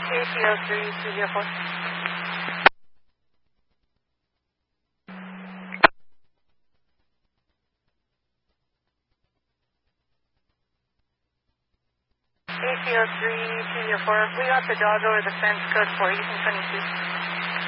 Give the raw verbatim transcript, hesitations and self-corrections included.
A T O three two zero four. A T O three two zero four. We got the dog over the fence, code four, Houston twenty-two.